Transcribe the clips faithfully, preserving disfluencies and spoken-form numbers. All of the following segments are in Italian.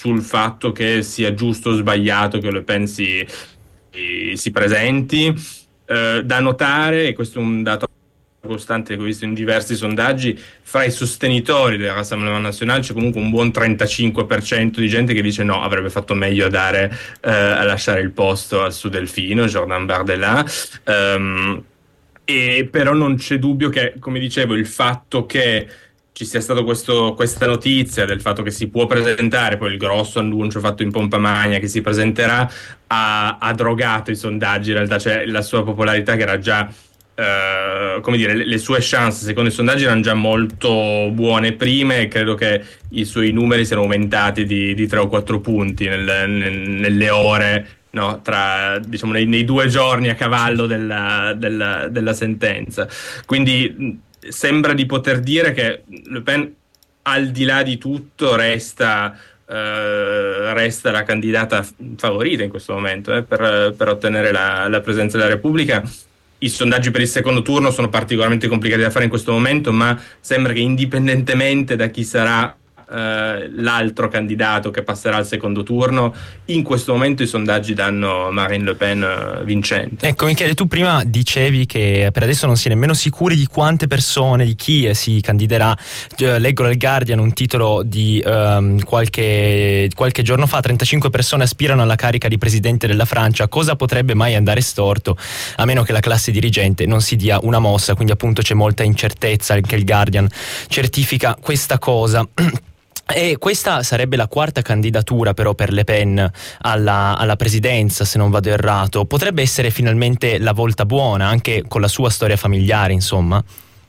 sul fatto che sia giusto o sbagliato che Le Pen si, si presenti. Eh, da notare, e questo è un dato costante che ho visto in diversi sondaggi, fra i sostenitori del Rassemblement National c'è comunque un buon trentacinque per cento di gente che dice no, avrebbe fatto meglio a dare eh, a lasciare il posto al suo delfino, Jordan Bardella. Um, e però non c'è dubbio che, come dicevo, il fatto che ci sia stato questo, questa notizia del fatto che si può presentare, poi il grosso annuncio fatto in pompa magna che si presenterà, ha, ha drogato i sondaggi. In realtà, cioè, la sua popolarità, che era già Uh, come dire, le, le sue chance secondo i sondaggi erano già molto buone prima, e credo che i suoi numeri siano aumentati di, di tre o quattro punti nel, nel, nelle ore, no, tra, diciamo, nei, nei due giorni a cavallo della, della, della sentenza. Quindi sembra di poter dire che Le Pen, al di là di tutto, resta Uh, resta la candidata favorita in questo momento eh, per, per ottenere la, la presidenza della Repubblica. I sondaggi per il secondo turno sono particolarmente complicati da fare in questo momento, ma sembra che, indipendentemente da chi sarà eh, l'altro candidato che passerà al secondo turno, in questo momento i sondaggi danno Marine Le Pen eh, vincente. Ecco, Michele, tu prima dicevi che per adesso non si è nemmeno sicuri di quante persone, di chi si candiderà. Leggo nel Guardian un titolo di um, qualche, qualche giorno fa: trentacinque persone aspirano alla carica di presidente della Francia, cosa potrebbe mai andare storto a meno che la classe dirigente non si dia una mossa? Quindi appunto c'è molta incertezza, anche il Guardian certifica questa cosa. E questa sarebbe la quarta candidatura però per Le Pen alla, alla presidenza, se non vado errato. Potrebbe essere finalmente la volta buona, anche con la sua storia familiare, insomma?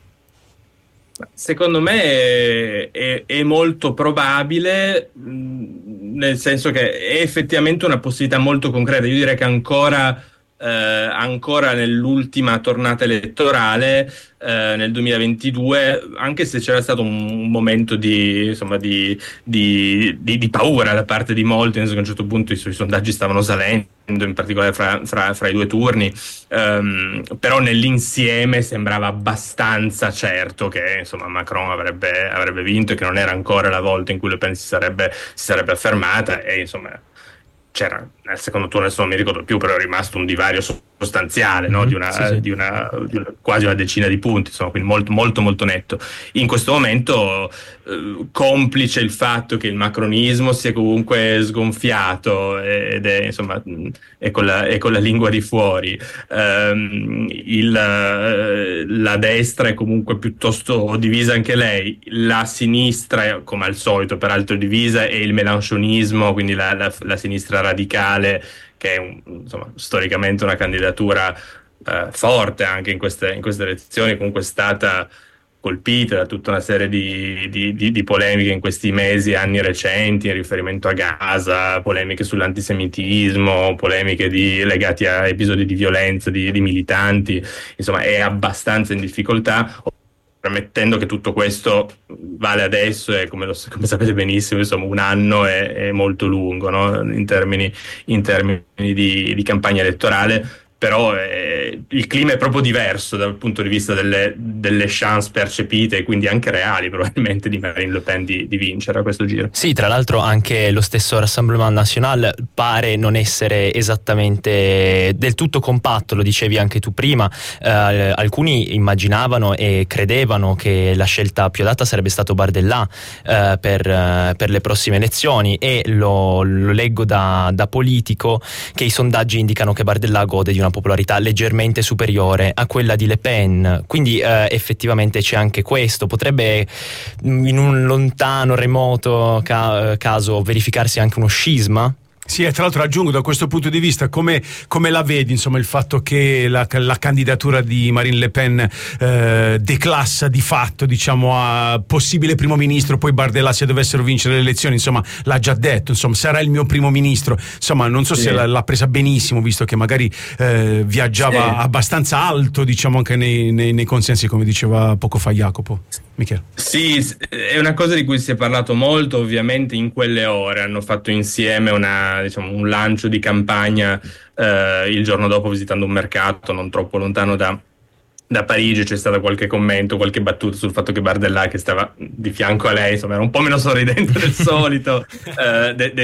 Secondo me è, è, è molto probabile, nel senso che è effettivamente una possibilità molto concreta. Io direi che ancora Eh, ancora nell'ultima tornata elettorale eh, nel duemilaventidue, anche se c'era stato un, un momento di, insomma, di, di, di, di paura da parte di molti, nel senso che a un certo punto i suoi sondaggi stavano salendo, in particolare fra, fra, fra i due turni, um, però nell'insieme sembrava abbastanza certo che, insomma, Macron avrebbe, avrebbe vinto, e che non era ancora la volta in cui Le Pen si sarebbe, si sarebbe affermata. E insomma c'era nel secondo turno, adesso non mi ricordo più, però è rimasto un divario sostanziale, no? di, una, sì, sì. Di, una, di una quasi una decina di punti, insomma, quindi molto molto molto netto. In questo momento, eh, complice il fatto che il macronismo si è comunque sgonfiato ed è, insomma, è con la, è con la lingua di fuori, um, il, la destra è comunque piuttosto divisa anche lei, la sinistra, come al solito peraltro, divisa, e il melanchonismo, quindi la, la, la sinistra radicale, che è un, insomma, storicamente una candidatura eh, forte anche in queste, in queste elezioni, comunque è stata colpita da tutta una serie di, di, di, di polemiche in questi mesi, anni recenti, in riferimento a Gaza, polemiche sull'antisemitismo, polemiche di, legate a episodi di violenza di, di militanti. Insomma, è abbastanza in difficoltà. Premettendo che tutto questo vale adesso, e come, lo, come sapete benissimo, insomma, un anno è, è molto lungo, no? in termini, in termini di, di campagna elettorale, però eh, il clima è proprio diverso dal punto di vista delle, delle chance percepite, e quindi anche reali probabilmente, di Marine Le Pen di, di vincere a questo giro. Sì, tra l'altro anche lo stesso Rassemblement National pare non essere esattamente del tutto compatto, lo dicevi anche tu prima. Eh, alcuni immaginavano e credevano che la scelta più adatta sarebbe stato Bardella eh, per, eh, per le prossime elezioni, e lo, lo leggo da, da Politico, che i sondaggi indicano che Bardella gode di una popolarità leggermente superiore a quella di Le Pen, quindi eh, effettivamente c'è anche questo. Potrebbe in un lontano, remoto ca- caso verificarsi anche uno scisma? Sì, e tra l'altro aggiungo, da questo punto di vista, come, come la vedi, insomma, il fatto che la, la candidatura di Marine Le Pen eh, declassa di fatto, diciamo, a possibile primo ministro, poi Bardella, se dovessero vincere le elezioni, insomma, l'ha già detto, insomma, sarà il mio primo ministro. Insomma, non so sì. se l'ha, l'ha presa benissimo, visto che magari eh, viaggiava sì. abbastanza alto, diciamo, anche nei, nei, nei consensi, come diceva poco fa Jacopo. Michele. Sì, è una cosa di cui si è parlato molto, ovviamente in quelle ore hanno fatto insieme una, diciamo, un lancio di campagna eh, il giorno dopo, visitando un mercato non troppo lontano da, da Parigi. C'è stato qualche commento, qualche battuta sul fatto che Bardella, che stava di fianco a lei, insomma, era un po' meno sorridente del solito, eh, de-